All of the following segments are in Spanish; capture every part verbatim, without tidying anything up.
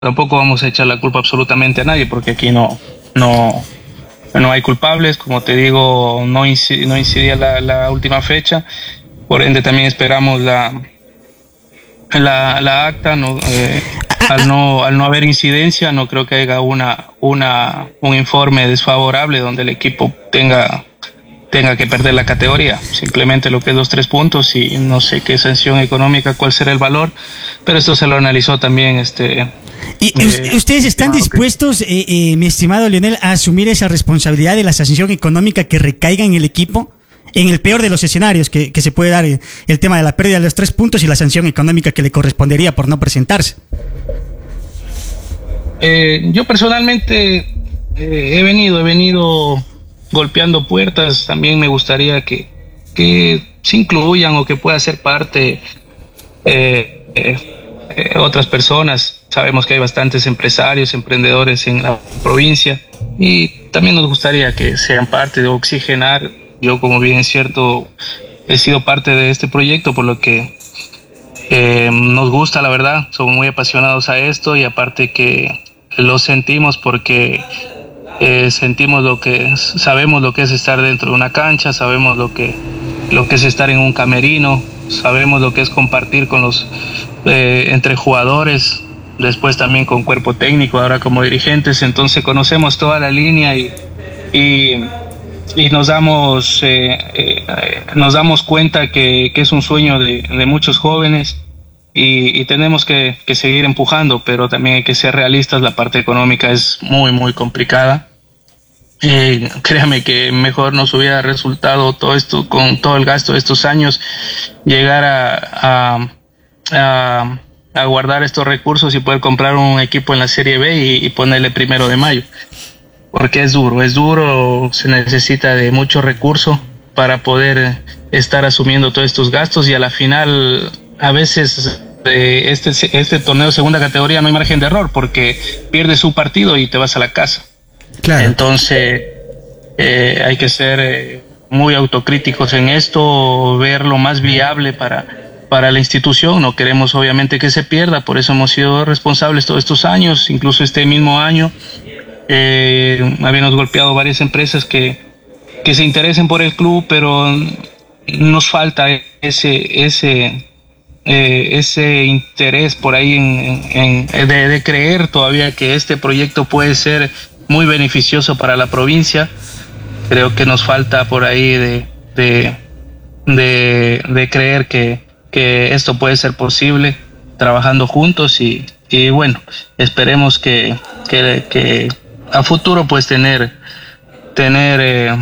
tampoco vamos a echar la culpa absolutamente a nadie, porque aquí no, no, no hay culpables. Como te digo, no, inci- no incidía la, la última fecha, por ende también esperamos la, la, la acta. No, eh, al no, al no haber incidencia, no creo que haya una, una, un informe desfavorable donde el equipo tenga tenga que perder la categoría. Simplemente lo que es los tres puntos, y no sé qué sanción económica, cuál será el valor, pero esto se lo analizó también este. ¿Y eh, ustedes están dispuestos, eh, eh, mi estimado Lionel, a asumir esa responsabilidad de la sanción económica que recaiga en el equipo? En el peor de los escenarios que, que se puede dar, el, el tema de la pérdida de los tres puntos y la sanción económica que le correspondería por no presentarse. Eh, yo personalmente eh, he venido, he venido golpeando puertas. También me gustaría que, que se incluyan o que pueda ser parte eh, eh, eh, otras personas. Sabemos que hay bastantes empresarios, emprendedores en la provincia, y también nos gustaría que sean parte de Oxigenar. Yo, como bien es cierto, he sido parte de este proyecto, por lo que eh, nos gusta, la verdad. Somos muy apasionados a esto, y aparte que lo sentimos porque eh, sentimos lo que es, sabemos lo que es estar dentro de una cancha, sabemos lo que lo que es estar en un camerino, sabemos lo que es compartir con los eh, entre jugadores, después también con cuerpo técnico, ahora como dirigentes. Entonces conocemos toda la línea, y y, y nos damos eh, eh, nos damos cuenta que, que es un sueño de, de muchos jóvenes. Y, y tenemos que, que seguir empujando, pero también hay que ser realistas. La parte económica es muy, muy complicada. Eh, créame que mejor nos hubiera resultado todo esto, con todo el gasto de estos años, llegar a, a, a, a guardar estos recursos y poder comprar un equipo en la Serie B y, y ponerle primero de mayo. Porque es duro, es duro, se necesita de mucho recurso para poder estar asumiendo todos estos gastos, y a la final, a veces eh, este, este torneo de segunda categoría no hay margen de error, porque pierdes un partido y te vas a la casa. Claro. Entonces eh, hay que ser eh, muy autocríticos en esto, ver lo más viable para, para la institución. No queremos obviamente que se pierda, por eso hemos sido responsables todos estos años. Incluso este mismo año eh, habíamos golpeado varias empresas que, que se interesen por el club, pero nos falta ese ese eh, ese interés por ahí en, en de, de creer todavía que este proyecto puede ser muy beneficioso para la provincia. Creo que nos falta por ahí de de de, de creer que, que esto puede ser posible trabajando juntos, y, y bueno, esperemos que, que, que a futuro pues tener tener eh,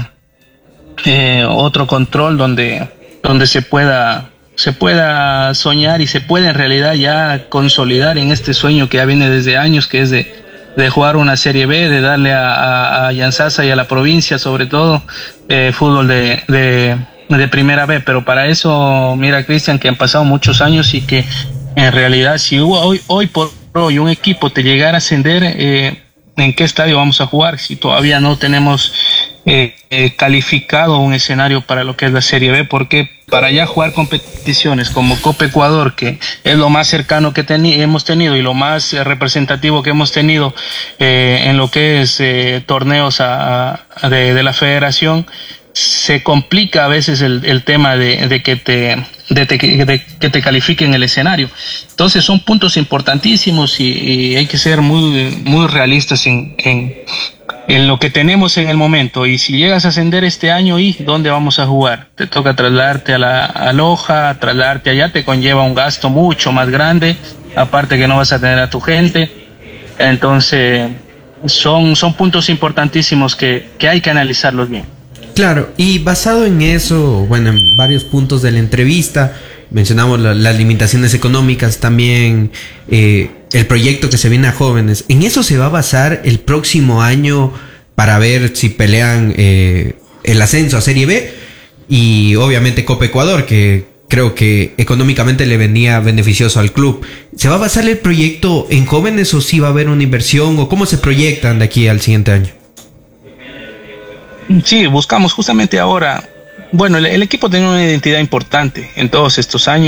eh, otro control donde donde se pueda se pueda soñar y se pueda en realidad ya consolidar en este sueño que ya viene desde años, que es de, de jugar una Serie B, de darle a, a, a Yantzaza y a la provincia sobre todo eh, fútbol de, de, de primera B. Pero para eso, mira, Cristian, que han pasado muchos años, y que en realidad si hubo hoy, hoy por hoy un equipo te llegara a ascender, eh, ¿en qué estadio vamos a jugar si todavía no tenemos eh, eh, calificado un escenario para lo que es la Serie B? Porque para ya jugar competiciones como Copa Ecuador, que es lo más cercano que teni- hemos tenido y lo más eh, representativo que hemos tenido eh, en lo que es eh, torneos a, a de, de la federación, se complica a veces el, el tema de, de que te de, te, de que te califiquen el escenario. Entonces son puntos importantísimos, y, y hay que ser muy muy realistas en, en en lo que tenemos en el momento. Y si llegas a ascender este año, ¿y dónde vamos a jugar? Te toca trasladarte a la a Loja, trasladarte allá te conlleva un gasto mucho más grande, aparte que no vas a tener a tu gente. Entonces son son puntos importantísimos que, que hay que analizarlos bien. Claro, y basado en eso, bueno, en varios puntos de la entrevista, mencionamos la, las limitaciones económicas, también eh, el proyecto que se viene a jóvenes. ¿En eso se va a basar el próximo año para ver si pelean eh, el ascenso a Serie B? Y obviamente Copa Ecuador, que creo que económicamente le venía beneficioso al club. ¿Se va a basar el proyecto en jóvenes, o si va a haber una inversión, o cómo se proyectan de aquí al siguiente año? Sí, buscamos justamente ahora. Bueno, el, el equipo tiene una identidad importante en todos estos años.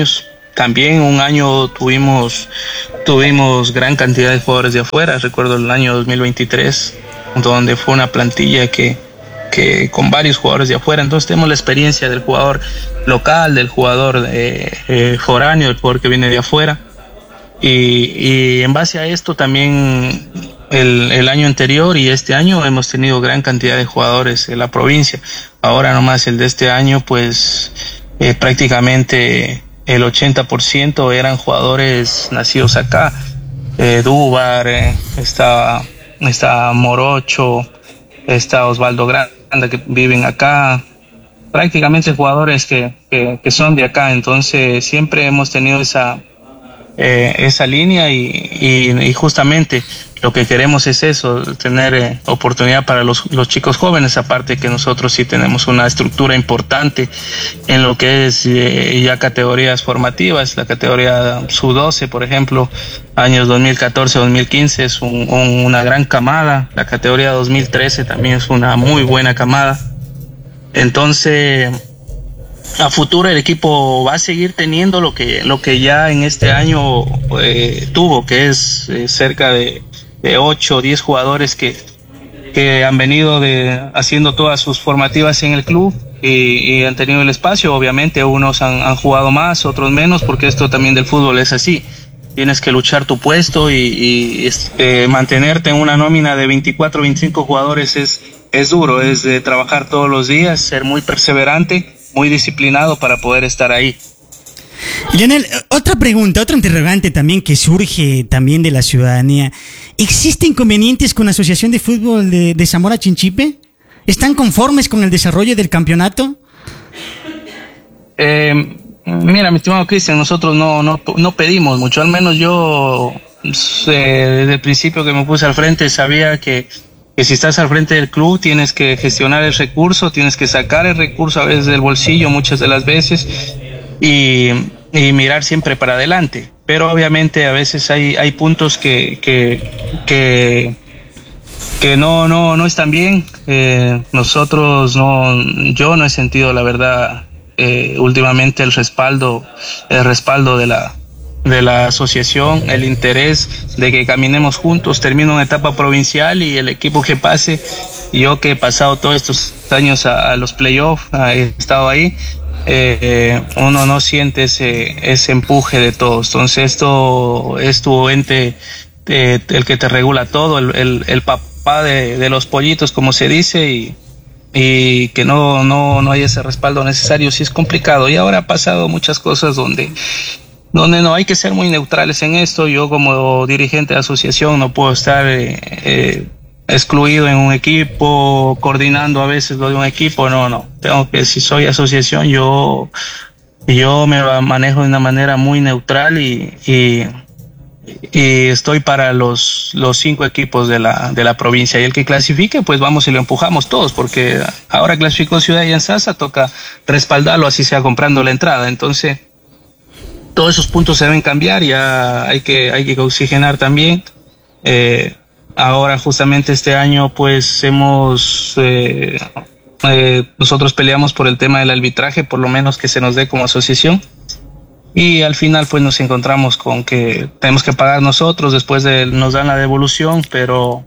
también un año tuvimos, tuvimos gran cantidad de jugadores de afuera. Recuerdo el año dos mil veintitrés, donde fue una plantilla que, que con varios jugadores de afuera. Entonces tenemos la experiencia del jugador local, del jugador eh, eh, foráneo, del jugador que viene de afuera. Y, y en base a esto también el, el año anterior y este año hemos tenido gran cantidad de jugadores en la provincia. Ahora nomás el de este año, pues eh, prácticamente el ochenta por ciento eran jugadores nacidos acá. Eh, Dúbar, eh, está, está Morocho, está Osvaldo Granda, que viven acá. Prácticamente jugadores que, que, que son de acá. Entonces siempre hemos tenido esa... Eh, esa línea y, y, y justamente lo que queremos es eso, tener eh, oportunidad para los, los chicos jóvenes, aparte que nosotros sí tenemos una estructura importante en lo que es eh, ya categorías formativas. La categoría sub doce, por ejemplo, años dos mil catorce a dos mil quince es un, un, una gran camada. La categoría dos mil trece también es una muy buena camada. Entonces, a futuro el equipo va a seguir teniendo lo que lo que ya en este año eh, tuvo, que es eh, cerca de, de ocho o diez jugadores que, que han venido de, haciendo todas sus formativas en el club y, y han tenido el espacio. Obviamente unos han, han jugado más, otros menos, porque esto también del fútbol es así. Tienes que luchar tu puesto y, y este, mantenerte en una nómina de veinticuatro, veinticinco jugadores es, es duro, es de trabajar todos los días, ser muy perseverante, muy disciplinado para poder estar ahí. Lionel, otra pregunta, otro interrogante también que surge también de la ciudadanía. ¿Existe inconvenientes con la Asociación de Fútbol de, de Zamora Chinchipe? ¿Están conformes con el desarrollo del campeonato? Eh, mira, mi estimado Cristian, nosotros no, no, no pedimos mucho, al menos yo eh, desde el principio que me puse al frente sabía que que si estás al frente del club tienes que gestionar el recurso, tienes que sacar el recurso a veces del bolsillo, muchas de las veces, y, y mirar siempre para adelante. Pero obviamente a veces hay, hay puntos que, que, que, que no, no, no están bien. Eh, nosotros no, yo no he sentido la verdad eh, últimamente el respaldo, el respaldo de la de la asociación, el interés de que caminemos juntos. Termino una etapa provincial y el equipo que pase, yo que he pasado todos estos años a, a los playoffs, he estado ahí, eh, eh, uno no siente ese, ese empuje de todos. Entonces esto es tu ente, eh, el que te regula todo, el, el, el papá de, de los pollitos, como se dice, y y que no, no, no hay ese respaldo necesario, sí es complicado. Y ahora ha pasado muchas cosas donde donde no hay que ser muy neutrales en esto. Yo como dirigente de asociación no puedo estar eh, eh, excluido en un equipo, coordinando a veces lo de un equipo, no, no. Tengo que, si soy asociación, yo, yo me manejo de una manera muy neutral y, y, y estoy para los, los cinco equipos de la, de la provincia. Y el que clasifique, pues vamos y lo empujamos todos, porque ahora clasificó Ciudad y Ansasa, toca respaldarlo, así sea comprando la entrada. Entonces, todos esos puntos se deben cambiar, ya hay que, hay que oxigenar también. Eh, ahora justamente este año pues hemos, eh, eh, nosotros peleamos por el tema del arbitraje, por lo menos que se nos dé como asociación. Y al final pues nos encontramos con que tenemos que pagar nosotros, después de, nos dan la devolución, pero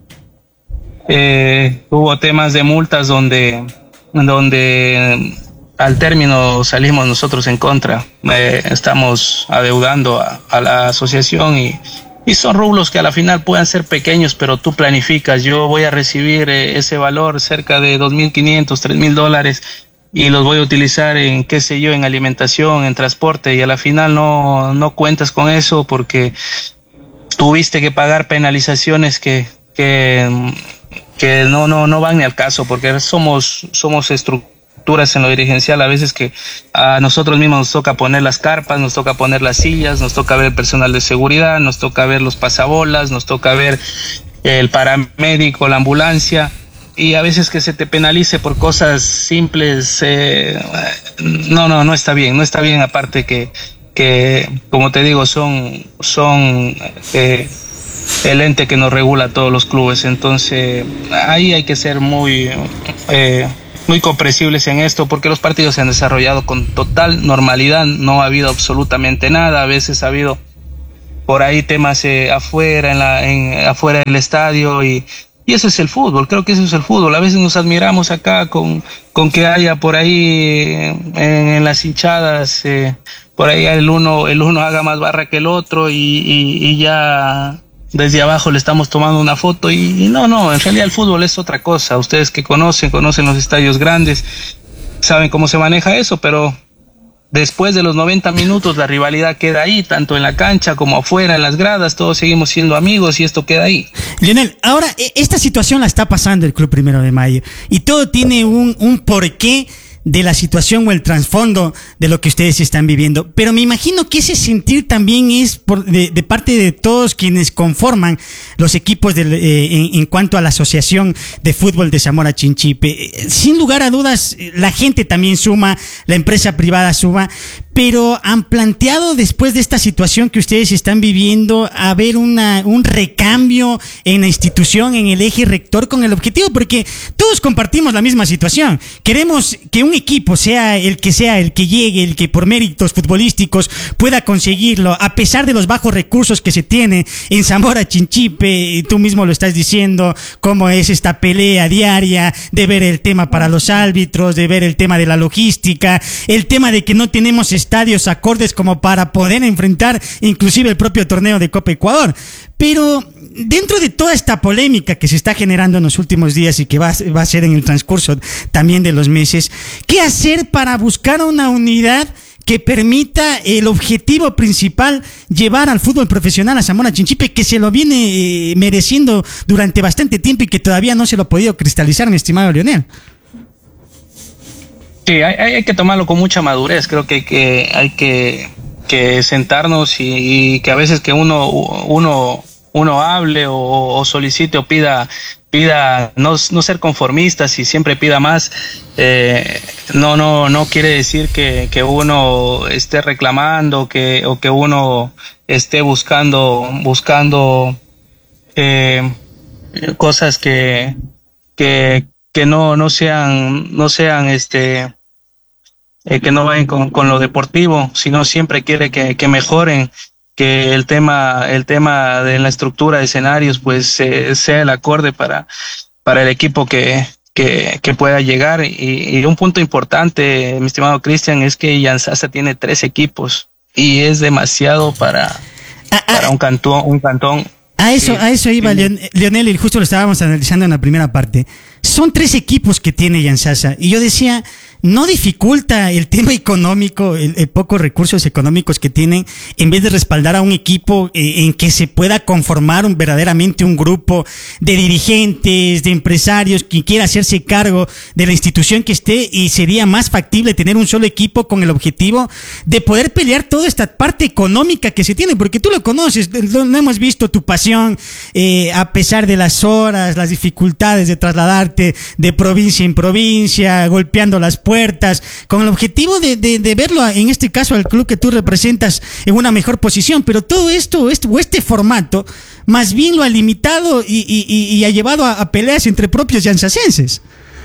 eh, hubo temas de multas donde, donde al término salimos nosotros en contra. Eh, estamos adeudando a, a la asociación y, y son rublos que a la final puedan ser pequeños, pero tú planificas. Yo voy a recibir eh, ese valor, cerca de dos mil quinientos, tres mil dólares, y los voy a utilizar en, qué sé yo, en alimentación, en transporte, y a la final no, no cuentas con eso porque tuviste que pagar penalizaciones que, que, que no, no, no van ni al caso, porque somos, somos estructurados en lo dirigencial, a veces que a nosotros mismos nos toca poner las carpas, nos toca poner las sillas, nos toca ver el personal de seguridad, nos toca ver los pasabolas, nos toca ver el paramédico, la ambulancia, y a veces que se te penalice por cosas simples, eh, no, no, no está bien, no está bien, aparte que, que como te digo, son, son eh, el ente que nos regula a todos los clubes. Entonces ahí hay que ser muy... Eh, muy comprensibles en esto, porque los partidos se han desarrollado con total normalidad, no ha habido absolutamente nada, a veces ha habido por ahí temas eh, afuera, en la, en, afuera del estadio, y, y eso es el fútbol, creo que eso es el fútbol. A veces nos admiramos acá con, con que haya por ahí en, en las hinchadas, eh, por ahí el uno, el uno haga más barra que el otro, y, y, y ya desde abajo le estamos tomando una foto, y, y no, no, en realidad el fútbol es otra cosa. Ustedes que conocen, conocen los estadios grandes, saben cómo se maneja eso, pero después de los noventa minutos la rivalidad queda ahí, tanto en la cancha como afuera, en las gradas, todos seguimos siendo amigos y esto queda ahí. Lionel, ahora esta situación la está pasando el Club Primero de Mayo y todo tiene un, un porqué de la situación o el trasfondo de lo que ustedes están viviendo, pero me imagino que ese sentir también es por, de, de parte de todos quienes conforman los equipos del, eh, en, en cuanto a la Asociación de Fútbol de Zamora Chinchipe. Sin lugar a dudas, la gente también suma, la empresa privada suma, pero han planteado después de esta situación que ustedes están viviendo haber una, un recambio en la institución, en el eje rector con el objetivo, porque todos compartimos la misma situación. Queremos que un equipo, sea el que sea, el que llegue, el que por méritos futbolísticos pueda conseguirlo, a pesar de los bajos recursos que se tiene en Zamora Chinchipe. Tú mismo lo estás diciendo, cómo es esta pelea diaria de ver el tema para los árbitros, de ver el tema de la logística, el tema de que no tenemos estadios acordes como para poder enfrentar inclusive el propio torneo de Copa Ecuador. Pero dentro de toda esta polémica que se está generando en los últimos días y que va, va a ser en el transcurso también de los meses, ¿qué hacer para buscar una unidad que permita el objetivo principal, llevar al fútbol profesional a Zamora Chinchipe, que se lo viene eh, mereciendo durante bastante tiempo y que todavía no se lo ha podido cristalizar, mi estimado Lionel? Sí, hay, hay que tomarlo con mucha madurez. Creo que, que hay que, que sentarnos y, y que a veces que uno uno uno hable o, o solicite o pida pida no, no ser conformistas y siempre pida más, eh, no no no quiere decir que, que uno esté reclamando que o que uno esté buscando buscando eh, cosas que que que no no sean no sean este eh, que no vayan con, con lo deportivo, sino siempre quiere que, que mejoren, que el tema el tema de la estructura de escenarios pues eh, sea el acorde para para el equipo que que, que pueda llegar. Y, y un punto importante, mi estimado Cristian, es que Yantzaza tiene tres equipos y es demasiado para ah, ah, para un cantón un cantón. A eso, a eso iba Lionel, y justo lo estábamos analizando en la primera parte. Son tres equipos que tiene Yantzaza, y yo decía, ¿no dificulta el tema económico, el, el pocos recursos económicos que tienen, en vez de respaldar a un equipo eh, en que se pueda conformar un, verdaderamente un grupo de dirigentes, de empresarios, que quiera hacerse cargo de la institución que esté, y sería más factible tener un solo equipo con el objetivo de poder pelear toda esta parte económica que se tiene? Porque tú lo conoces, lo, lo hemos visto, tu pasión, eh, a pesar de las horas, las dificultades de trasladarte de provincia en provincia, golpeando las puertas, con el objetivo de, de, de verlo, en este caso al club que tú representas, en una mejor posición. Pero todo esto, este, o este formato, más bien lo ha limitado y, y, y ha llevado a, a peleas entre propios yanzacenses.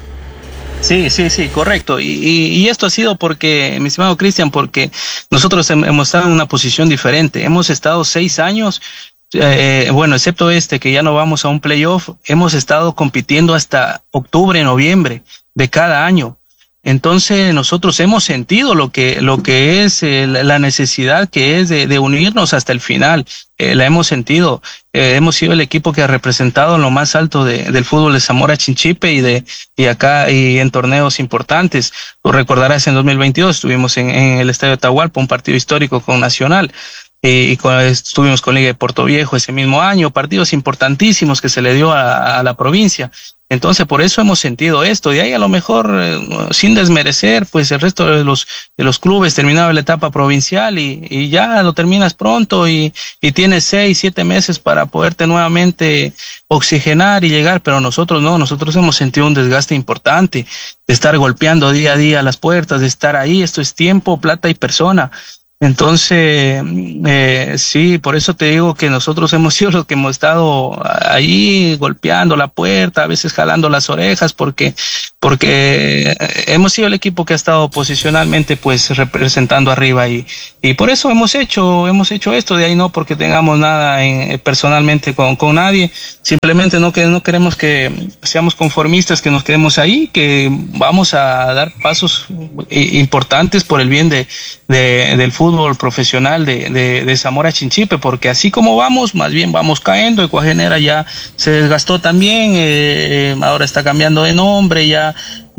Sí, sí, sí, correcto. Y, y, y esto ha sido porque, mi estimado Cristian, porque nosotros hemos estado en una posición diferente. Hemos estado seis años, eh, bueno, excepto este, que ya no vamos a un playoff, hemos estado compitiendo hasta octubre, noviembre de cada año. Entonces nosotros hemos sentido lo que lo que es eh, la necesidad que es de, de unirnos hasta el final. Eh, la hemos sentido. Eh, hemos sido el equipo que ha representado en lo más alto de, del fútbol de Zamora Chinchipe y de y acá y en torneos importantes. Tú recordarás, en dos mil veintidós estuvimos en, en el Estadio Atahualpa, un partido histórico con Nacional. Y, y con, estuvimos con Liga de Puerto Viejo ese mismo año, partidos importantísimos que se le dio a, a la provincia. Entonces, por eso hemos sentido esto. De ahí, a lo mejor, eh, sin desmerecer, pues el resto de los de los clubes terminaba la etapa provincial y, y ya lo terminas pronto y, y tienes seis, siete meses para poderte nuevamente oxigenar y llegar. Pero nosotros no, nosotros hemos sentido un desgaste importante de estar golpeando día a día las puertas, de estar ahí. Esto es tiempo, plata y persona. Entonces, eh, sí, por eso te digo que nosotros hemos sido los que hemos estado ahí golpeando la puerta, a veces jalando las orejas, porque porque hemos sido el equipo que ha estado posicionalmente pues representando arriba y, y por eso hemos hecho hemos hecho esto. De ahí no porque tengamos nada en, personalmente con, con nadie, simplemente no que no queremos que seamos conformistas, que nos quedemos ahí, que vamos a dar pasos importantes por el bien de, de del fútbol profesional de, de, de Zamora Chinchipe, porque así como vamos, más bien vamos cayendo. Ecuagenera ya se desgastó también, eh, ahora está cambiando de nombre, ya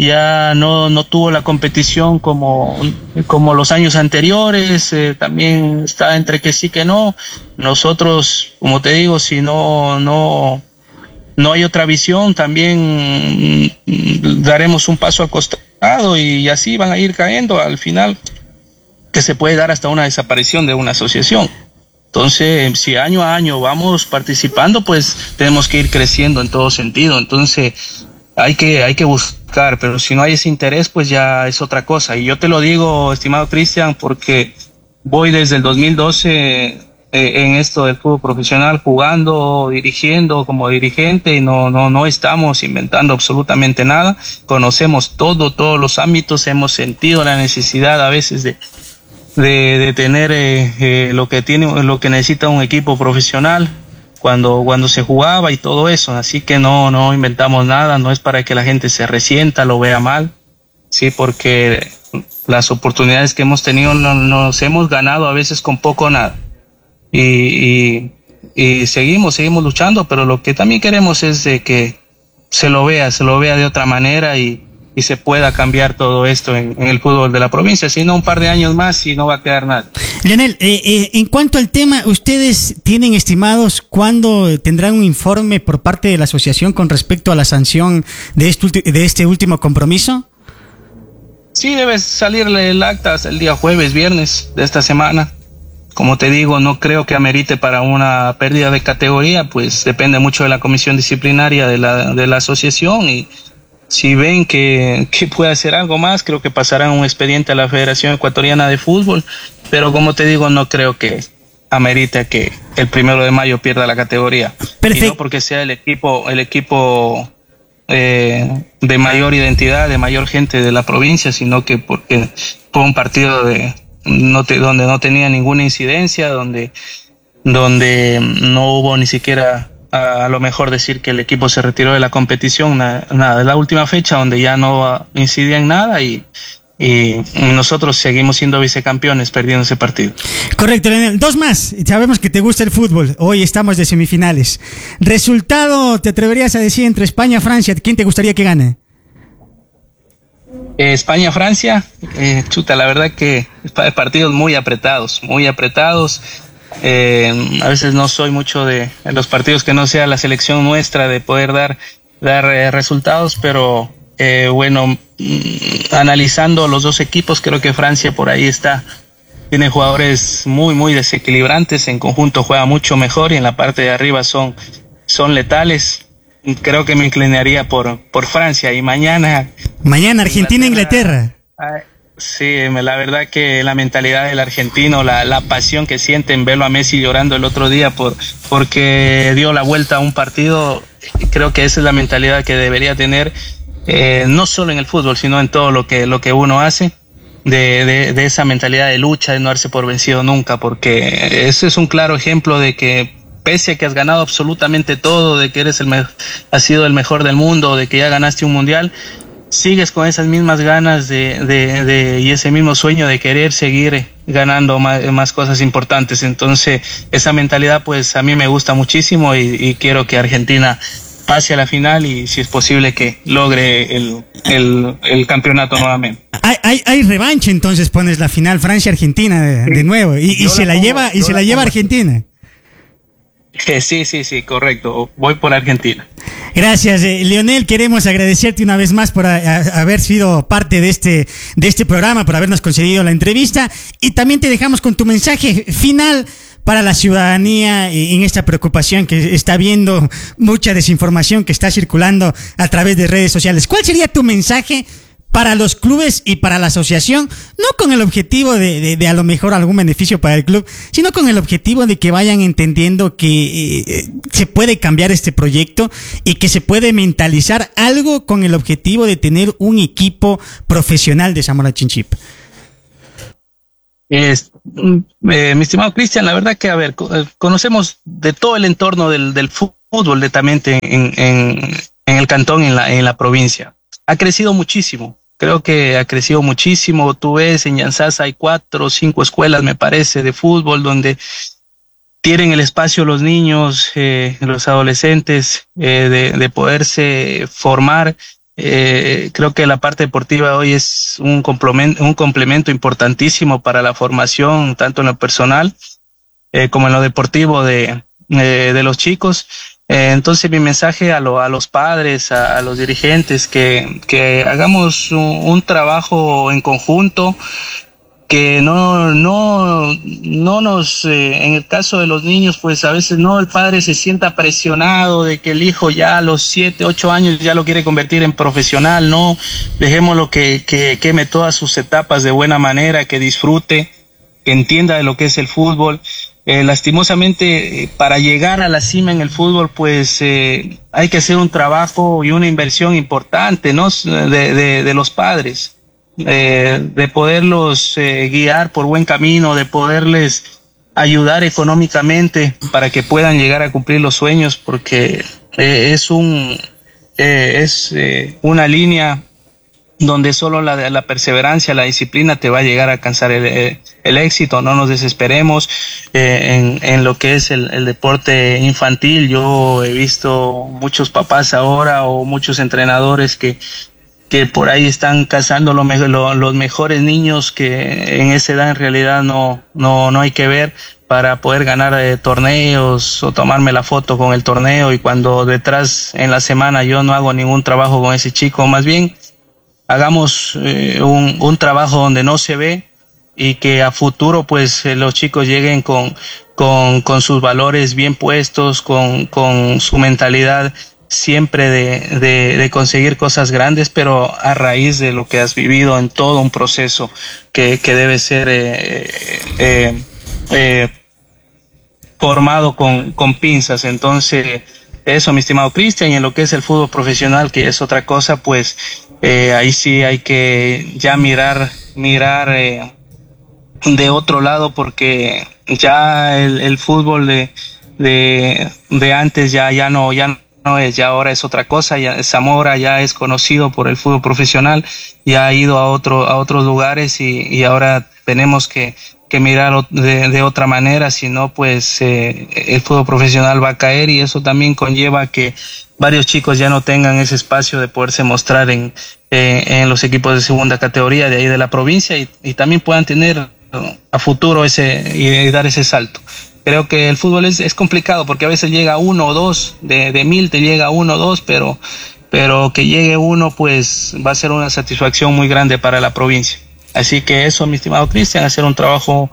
ya no no tuvo la competición como como los años anteriores, eh, también está entre que sí que no. Nosotros, como te digo, si no no no hay otra visión, también daremos un paso al costado y así van a ir cayendo al final, que se puede dar hasta una desaparición de una asociación. Entonces, si año a año vamos participando, pues tenemos que ir creciendo en todo sentido. Entonces, hay que hay que buscar, pero si no hay ese interés, pues ya es otra cosa. Y yo te lo digo, estimado Cristian, porque voy desde el dos mil doce eh, en esto del fútbol profesional, jugando, dirigiendo como dirigente, y no no no estamos inventando absolutamente nada. Conocemos todo, todos los ámbitos, hemos sentido la necesidad a veces de de, de tener eh, eh, lo que tiene, lo que necesita un equipo profesional cuando cuando se jugaba y todo eso. Así que no no inventamos nada, no es para que la gente se resienta, lo vea mal, sí, porque las oportunidades que hemos tenido no, nos hemos ganado a veces con poco o nada, y, y y seguimos seguimos luchando, pero lo que también queremos es de que se lo vea se lo vea de otra manera y y se pueda cambiar todo esto en, en el fútbol de la provincia. Si no, un par de años más y no va a quedar nada. Leonel, eh, eh, en cuanto al tema, ¿ustedes tienen estimados cuándo tendrán un informe por parte de la asociación con respecto a la sanción de este, de este último compromiso? Sí, debe salirle el acta hasta el día jueves, viernes de esta semana. Como te digo, no creo que amerite para una pérdida de categoría, pues depende mucho de la comisión disciplinaria de la, de la asociación, y si ven que, que puede hacer algo más, creo que pasarán un expediente a la Federación Ecuatoriana de Fútbol, pero como te digo, no creo que amerite que el primero de mayo pierda la categoría. Perfecto. Y no porque sea el equipo, el equipo eh, de mayor identidad, de mayor gente de la provincia, sino que porque fue un partido de no te, donde no tenía ninguna incidencia, donde, donde no hubo ni siquiera a, a lo mejor decir que el equipo se retiró de la competición, nada, nada, de la última fecha donde ya no incidía en nada, y, y nosotros seguimos siendo vicecampeones perdiendo ese partido. Correcto, Leonel. Dos más. Sabemos que te gusta el fútbol. Hoy estamos de semifinales. Resultado, ¿te atreverías a decir entre España y Francia? ¿Quién te gustaría que gane? Eh, España-Francia, eh, chuta, la verdad que partidos muy apretados, muy apretados. Eh, a veces no soy mucho de, de los partidos que no sea la selección nuestra de poder dar dar eh, resultados, pero eh, bueno, mm, analizando los dos equipos, creo que Francia por ahí está, tiene jugadores muy muy desequilibrantes, en conjunto juega mucho mejor y en la parte de arriba son son letales. Creo que me inclinaría por por Francia. Y mañana mañana Argentina Inglaterra. Inglaterra. Sí, la verdad que la mentalidad del argentino, la, la pasión que siente en verlo a Messi llorando el otro día por porque dio la vuelta a un partido, creo que esa es la mentalidad que debería tener, eh, no solo en el fútbol, sino en todo lo que lo que uno hace, de, de, de esa mentalidad de lucha, de no darse por vencido nunca, porque ese es un claro ejemplo de que pese a que has ganado absolutamente todo, de que eres el me- has sido el mejor del mundo, de que ya ganaste un mundial, sigues con esas mismas ganas de, de, de y ese mismo sueño de querer seguir ganando más, más cosas importantes. Entonces esa mentalidad pues a mí me gusta muchísimo, y, y quiero que Argentina pase a la final y si es posible que logre el, el, el campeonato nuevamente. Hay, hay, hay revancha, entonces pones la final Francia-Argentina de, de nuevo y, y se la, pongo, lleva y se la, la lleva Argentina. Sí, sí, sí, correcto. Voy por Argentina. Gracias, eh, Leonel. Queremos agradecerte una vez más por a, a, haber sido parte de este, de este programa, por habernos concedido la entrevista. Y también te dejamos con tu mensaje final para la ciudadanía en esta preocupación que está viendo, mucha desinformación que está circulando a través de redes sociales. ¿Cuál sería tu mensaje para los clubes y para la asociación, no con el objetivo de, de, de a lo mejor algún beneficio para el club, sino con el objetivo de que vayan entendiendo que eh, se puede cambiar este proyecto y que se puede mentalizar algo con el objetivo de tener un equipo profesional de Zamora Chinchipe. Es, eh, mi estimado Cristian, la verdad que, a ver, conocemos de todo el entorno del, del fútbol netamente en, en, en el cantón, en la, en la provincia. Ha crecido muchísimo. Creo que ha crecido muchísimo. Tú ves, en Yantzaza hay cuatro o cinco escuelas, me parece, de fútbol, donde tienen el espacio los niños, eh, los adolescentes, eh, de, de poderse formar. Eh, creo que la parte deportiva hoy es un complemento, un complemento importantísimo para la formación, tanto en lo personal eh, como en lo deportivo de, eh, de los chicos. Eh, entonces mi mensaje a, lo, a los padres, a, a los dirigentes, que, que hagamos un, un trabajo en conjunto, que no, no, no nos, eh, en el caso de los niños, pues a veces no, el padre se sienta presionado de que el hijo ya a los siete, ocho años ya lo quiere convertir en profesional. No, dejémoslo que, que queme todas sus etapas de buena manera, que disfrute, que entienda de lo que es el fútbol. Eh, lastimosamente, eh, para llegar a la cima en el fútbol, pues eh, hay que hacer un trabajo y una inversión importante, ¿no? De, de, de los padres, eh, de poderlos eh, guiar por buen camino, de poderles ayudar económicamente para que puedan llegar a cumplir los sueños, porque eh, es un eh, es eh, una línea donde solo la, la perseverancia, la disciplina te va a llegar a alcanzar el, el éxito. No nos desesperemos eh, en, en lo que es el, el deporte infantil. Yo he visto muchos papás ahora o muchos entrenadores que, que por ahí están cazando lo, lo, los mejores niños, que en esa edad en realidad no, no, no hay que ver, para poder ganar eh, torneos o tomarme la foto con el torneo, y cuando detrás en la semana yo no hago ningún trabajo con ese chico. Más bien hagamos eh, un, un trabajo donde no se ve, y que a futuro pues eh, los chicos lleguen con, con, con sus valores bien puestos, con, con su mentalidad siempre de, de, de conseguir cosas grandes, pero a raíz de lo que has vivido en todo un proceso que, que debe ser eh, eh, eh, formado con, con pinzas. Entonces, eso, mi estimado Cristian. Y en lo que es el fútbol profesional, que es otra cosa, pues eh, ahí sí hay que ya mirar, mirar eh, de otro lado, porque ya el, el fútbol de, de, de antes ya, ya no, ya no es, ya ahora es otra cosa. Ya Zamora ya es conocido por el fútbol profesional, ya ha ido a otro, a otros lugares, y, y ahora tenemos que que mirar de, de otra manera, si no pues eh, el fútbol profesional va a caer, y eso también conlleva que varios chicos ya no tengan ese espacio de poderse mostrar en, eh, en los equipos de segunda categoría de ahí de la provincia, y, y también puedan tener a futuro ese y, y dar ese salto. Creo que el fútbol es, es complicado, porque a veces llega uno o dos, de, de mil te llega uno o dos, pero, pero que llegue uno pues va a ser una satisfacción muy grande para la provincia. Así que eso, mi estimado Cristian, hacer un trabajo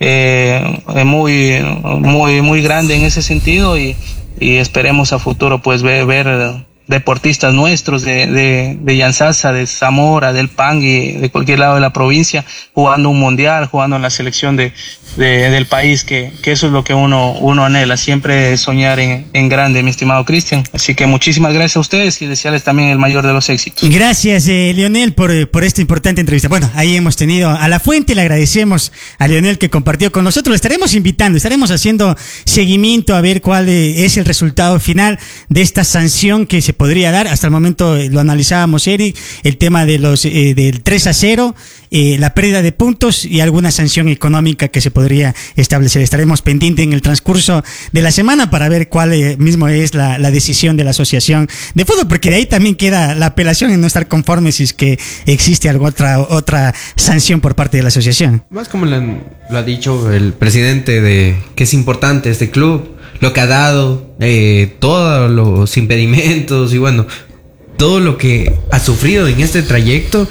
eh, muy, muy, muy grande en ese sentido, y, y esperemos a futuro pues ver, ver deportistas nuestros de, de, de Yantzaza, de Zamora, del Pangui, de cualquier lado de la provincia, jugando un mundial, jugando en la selección de, de del país, que, que eso es lo que uno, uno anhela, siempre soñar en, en grande, mi estimado Cristian. Así que muchísimas gracias a ustedes, y desearles también el mayor de los éxitos. Gracias, eh, Leonel, por, por esta importante entrevista. Bueno, ahí hemos tenido a La Fuente, le agradecemos a Leonel que compartió con nosotros. Le estaremos invitando, estaremos haciendo seguimiento a ver cuál es el resultado final de esta sanción que se podría dar. Hasta el momento eh, lo analizábamos, Eric, el tema de los eh, del tres a cero, eh, la pérdida de puntos y alguna sanción económica que se podría establecer. Estaremos pendientes en el transcurso de la semana para ver cuál eh, mismo es la, la decisión de la Asociación de Fútbol, porque de ahí también queda la apelación en no estar conforme si es que existe alguna otra, otra sanción por parte de la asociación. Más como lo, lo ha dicho el presidente, de que es importante este club, lo que ha dado, eh, todos los impedimentos y bueno, todo lo que ha sufrido en este trayecto,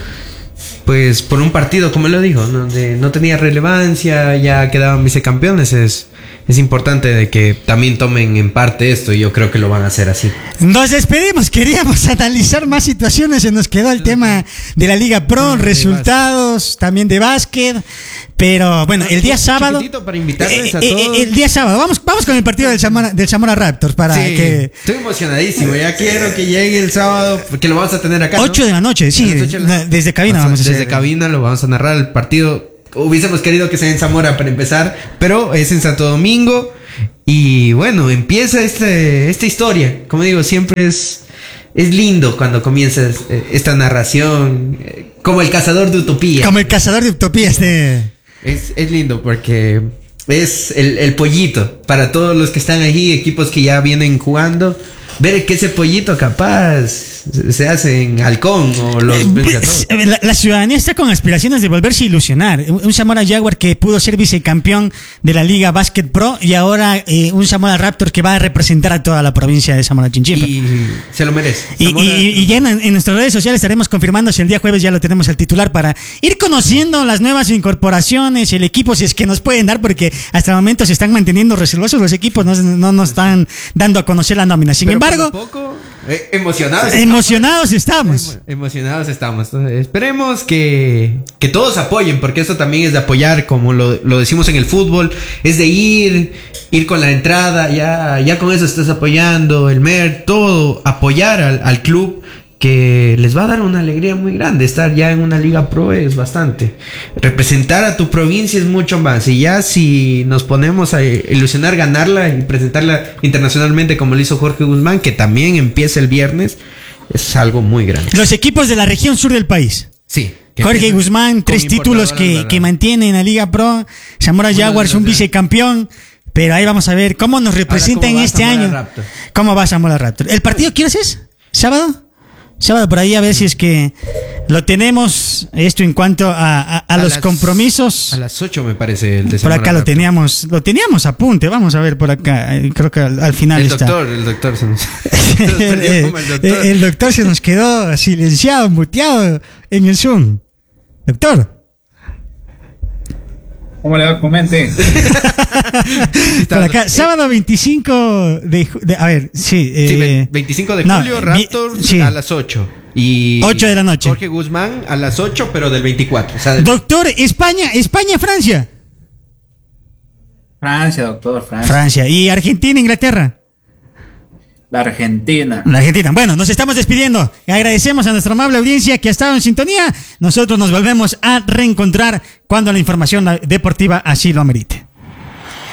pues por un partido, como lo dijo, donde no tenía relevancia, ya quedaban vicecampeones, es, es importante de que también tomen en parte esto y yo creo que lo van a hacer así. Nos despedimos, queríamos analizar más situaciones, se nos quedó el tema de la Liga Pro, resultados, también de básquet, pero bueno, el día sábado, para invitarles a eh, todos. Eh, el día sábado, vamos, vamos con el partido del Zamora, del Zamora Raptors para Sí, que... estoy emocionadísimo, ya quiero que llegue el sábado, porque lo vamos a tener acá, ¿no? ocho de la noche, sí, A las ocho de la- desde cabina vamos a hacer. Desde cabina lo vamos a narrar el partido. Hubiésemos querido que sea en Zamora para empezar, pero es en Santo Domingo. Y bueno, empieza este, esta historia. Como digo, siempre es, es lindo cuando comienza eh, esta narración, eh, como el cazador de utopía. Como el cazador de utopías de... Es, es lindo porque es el, el pollito para todos los que están ahí, equipos que ya vienen jugando. Ver que ese pollito capaz se hace en halcón o los vence a todos. La, la ciudadanía está con aspiraciones de volverse a ilusionar. Un, un Zamora Jaguar que pudo ser vicecampeón de la Liga Basket Pro y ahora eh, un Zamora Raptor que va a representar a toda la provincia de Zamora Chinchipe. Y se lo merece. Y, Zamora- y- y ya en, en nuestras redes sociales estaremos confirmando si el día jueves ya lo tenemos el titular para ir conociendo las nuevas incorporaciones, el equipo, si es que nos pueden dar, porque hasta el momento se están manteniendo reservosos los equipos, no, no nos están dando a conocer la nómina. Sin Pero embargo, poco a poco, eh, emocionados. emocionados estamos. Emocionados estamos. Entonces, esperemos que, que todos apoyen, porque esto también es de apoyar, como lo, lo decimos en el fútbol, es de ir, ir con la entrada, ya, ya con eso estás apoyando, el M E R, todo, apoyar al, al club, que les va a dar una alegría muy grande. Estar ya en una Liga Pro es bastante. Representar a tu provincia es mucho más. Y ya si nos ponemos a ilusionar ganarla y presentarla internacionalmente como lo hizo Jorge Guzmán, que también empieza el viernes, es algo muy grande. Los equipos de la región sur del país. Sí. Jorge Guzmán, tres títulos que, que mantiene en la Liga Pro. Zamora Jaguars, un vicecampeón. Pero ahí vamos a ver cómo nos representa en este año. Raptor? ¿Cómo va Zamora Raptor? ¿El partido qué hora es? ¿Sábado? Sábado por ahí, a ver si es que lo tenemos. Esto en cuanto a, a, a, a los las, compromisos. A las ocho me parece el de Por acá lo Raptor. teníamos, lo teníamos a punte. Vamos a ver por acá. Eh, Creo que al, al final El está. doctor, el doctor se nos... el, doctor. el doctor se nos quedó silenciado, muteado en el Zoom. Doctor. ¿Cómo le va? Comente. Por acá, sábado veinticinco de, ju- de a ver, sí, eh, Sí, ve- veinticinco de no, julio, vi- Raptors sí. a las ocho. Y ocho de la noche. Jorge Guzmán a las ocho, pero del veinticuatro. O sea, del- Doctor, España, España, Francia. Francia, doctor, Francia. Francia. Y Argentina, Inglaterra. La Argentina. La Argentina. Bueno, nos estamos despidiendo. Agradecemos a nuestra amable audiencia que ha estado en sintonía. Nosotros nos volvemos a reencontrar cuando la información deportiva así lo amerite.